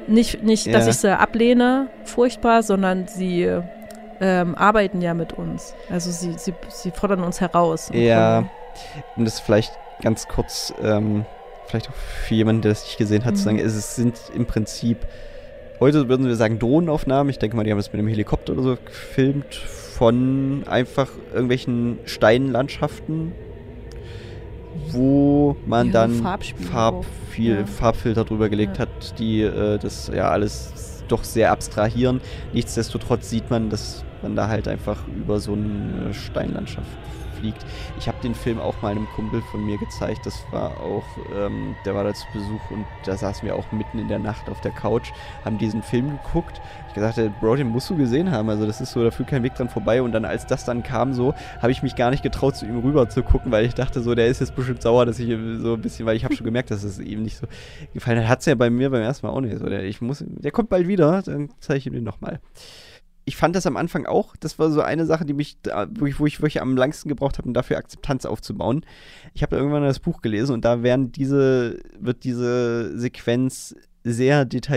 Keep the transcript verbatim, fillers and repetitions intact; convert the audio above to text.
nicht, nicht Ja. dass ich sie ablehne, furchtbar, sondern sie ähm, arbeiten ja mit uns. Also sie, sie, sie fordern uns heraus. im Ja, Grunde. um das vielleicht ganz kurz, ähm, vielleicht auch für jemanden, der das nicht gesehen hat, Mhm. zu sagen, es ist- sind im Prinzip, heute würden wir sagen Drohnenaufnahmen, ich denke mal, die haben es mit einem Helikopter oder so gefilmt, von einfach irgendwelchen Steinlandschaften, wo man Ja, so dann Farbspiele Farb, auch. viel Ja. Farbfilter drüber gelegt Ja. hat, die äh, das ja alles doch sehr abstrahieren. Nichtsdestotrotz sieht man, dass man da halt einfach über so eine Steinlandschaft fliegt. Ich habe den Film auch mal einem Kumpel von mir gezeigt. Das war auch, ähm, der war da zu Besuch und da saßen wir auch mitten in der Nacht auf der Couch, haben diesen Film geguckt. Ich gesagt, Bro, den musst du gesehen haben. Also das ist so, da führt kein Weg dran vorbei. Und dann, als das dann kam, so, habe ich mich gar nicht getraut, zu ihm rüber zu gucken, weil ich dachte so, der ist jetzt bestimmt sauer, dass ich ihm so ein bisschen, weil ich habe schon gemerkt, dass es ihm nicht so gefallen hat. Hat es ja bei mir beim ersten Mal auch nicht so. Der, ich muss, der kommt bald wieder, dann zeige ich ihm den nochmal. Ich fand das am Anfang auch, das war so eine Sache, die mich, da, wo, ich, wo ich wirklich am langsten gebraucht habe, um dafür Akzeptanz aufzubauen. Ich habe irgendwann das Buch gelesen und da werden diese, wird diese Sequenz sehr detailliert